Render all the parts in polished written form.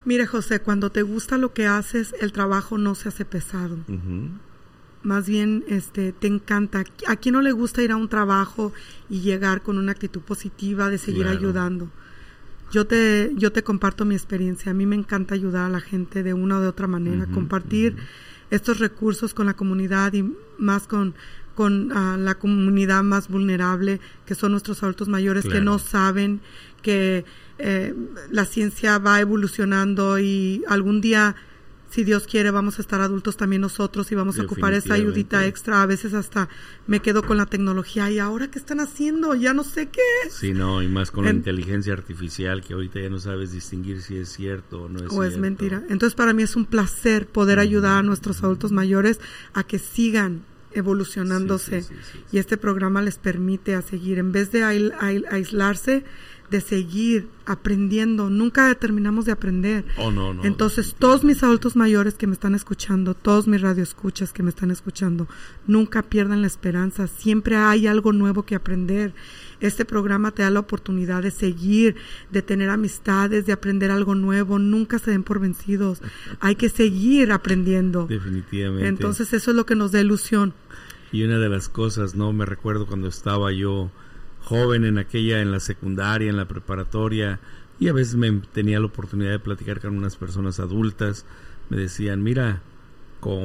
Mire, José, cuando te gusta lo que haces, el trabajo no se hace pesado. Más bien, te encanta. ¿A quién no le gusta ir a un trabajo y llegar con una actitud positiva de seguir ayudando? Yo te comparto mi experiencia. A mí me encanta ayudar a la gente de una o de otra manera, compartir estos recursos con la comunidad y más con la comunidad más vulnerable, que son nuestros adultos mayores, que no saben que la ciencia va evolucionando y algún día, si Dios quiere, vamos a estar adultos también nosotros y vamos a ocupar esa ayudita extra. A veces hasta me quedo con la tecnología y ahora ¿qué están haciendo? Ya no sé qué es. Sí, no, y más con la inteligencia artificial, que ahorita ya no sabes distinguir si es cierto o no es cierto. O es mentira. Entonces para mí es un placer poder ayudar a nuestros adultos mayores a que sigan evolucionándose. Sí. Y este programa les permite a seguir, en vez de aislarse, de seguir aprendiendo. Nunca terminamos de aprender. No. Entonces, todos mis adultos mayores que me están escuchando, todos mis radioescuchas que me están escuchando, nunca pierdan la esperanza. Siempre hay algo nuevo que aprender. Este programa te da la oportunidad de seguir, de tener amistades, de aprender algo nuevo. Nunca se den por vencidos. Hay que seguir aprendiendo. Definitivamente. Entonces, eso es lo que nos da ilusión. Y una de las cosas, me recuerdo cuando estaba yo joven en la secundaria, en la preparatoria, y a veces tenía la oportunidad de platicar con unas personas adultas. Me decían, mira, como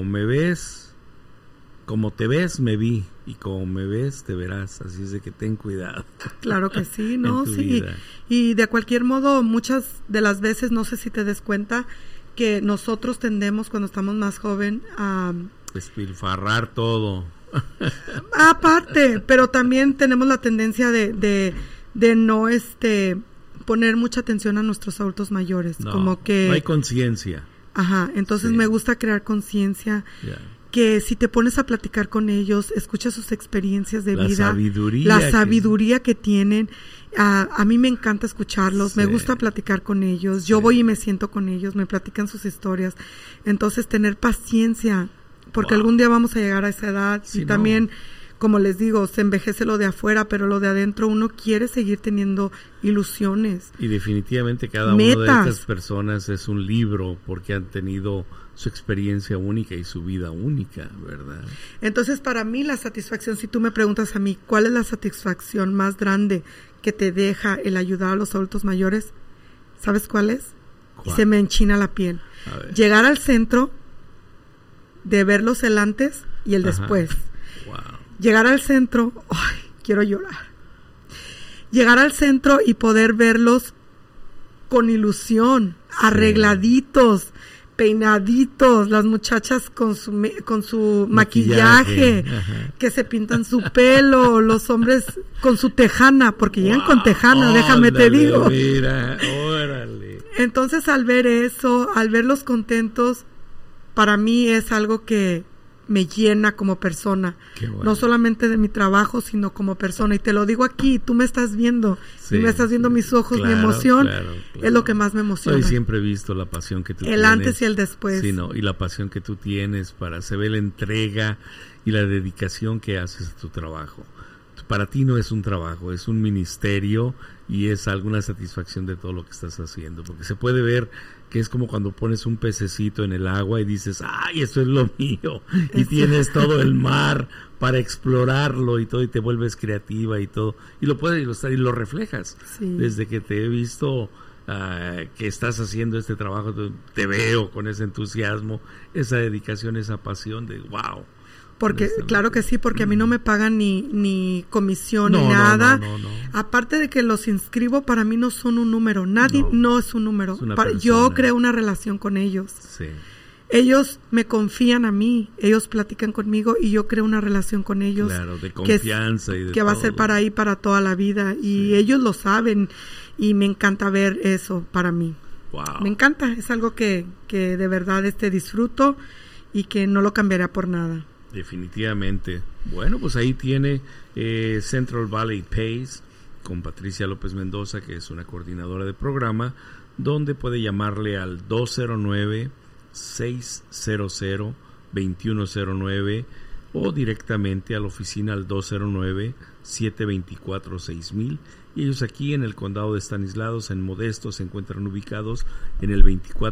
te ves, me vi, y como me ves, te verás, así es de que ten cuidado. Claro que sí, ¿no? Sí. Y de cualquier modo, muchas de las veces, no sé si te des cuenta, que nosotros tendemos, cuando estamos más joven, a despilfarrar todo. Aparte, pero también tenemos la tendencia de no poner mucha atención a nuestros adultos mayores, como que no hay conciencia. Ajá, entonces me gusta crear conciencia, que si te pones a platicar con ellos, escuchas sus experiencias de vida, la sabiduría que tienen. A mí me encanta escucharlos, me gusta platicar con ellos. Yo voy y me siento con ellos, me platican sus historias. Entonces, tener paciencia, porque algún día vamos a llegar a esa edad. Y también, como les digo, se envejece lo de afuera, pero lo de adentro, uno quiere seguir teniendo ilusiones. Y definitivamente cada una de estas personas es un libro, porque han tenido su experiencia única y su vida única, ¿verdad? Entonces, para mí la satisfacción, si tú me preguntas a mí, ¿cuál es la satisfacción más grande que te deja el ayudar a los adultos mayores? ¿Sabes cuál es? Y se me enchina la piel. Llegar al centro, de verlos el antes y el después. Llegar al centro, quiero llorar. Llegar al centro y poder verlos con ilusión, arregladitos, peinaditos, las muchachas con su maquillaje, que se pintan su pelo, los hombres con su tejana, porque llegan con tejana, déjame te digo. Mira, órale. Entonces, al ver eso, al verlos contentos, para mí es algo que me llena como persona, no solamente de mi trabajo, sino como persona. Y te lo digo aquí, tú me estás viendo, y me estás viendo mis ojos, mi emoción, es lo que más me emociona. Y siempre he visto la pasión que tú tienes. El antes y el después. Sí, y la pasión que tú tienes se ve la entrega y la dedicación que haces a tu trabajo. Para ti no es un trabajo, es un ministerio, y es alguna satisfacción de todo lo que estás haciendo, porque se puede ver que es como cuando pones un pececito en el agua y dices, ¡ay, esto es lo mío! Y tienes todo el mar para explorarlo y todo, y te vuelves creativa y todo, y lo puedes ilustrar y lo reflejas. Desde que te he visto que estás haciendo este trabajo, te veo con ese entusiasmo, esa dedicación, esa pasión de ¡wow! Porque, claro que sí, porque a mí no me pagan ni comisión ni nada. No. Aparte de que los inscribo, para mí no son un número. Nadie no es un número. Yo creo una relación con ellos. Sí. Ellos me confían a mí, ellos platican conmigo y yo creo una relación con ellos. Claro, de confianza y de que va a ser para toda la vida. Y ellos lo saben y me encanta ver eso para mí. Wow. Me encanta, es algo que de verdad disfruto y que no lo cambiaría por nada. Definitivamente. Bueno, pues ahí tiene Central Valley Pays con Patricia López Mendoza, que es una coordinadora de programa, donde puede llamarle al 209-600-2109 o directamente a la oficina al 209-724-6000. Y ellos aquí en el condado de Stanislaus, en Modesto, se encuentran ubicados en el 24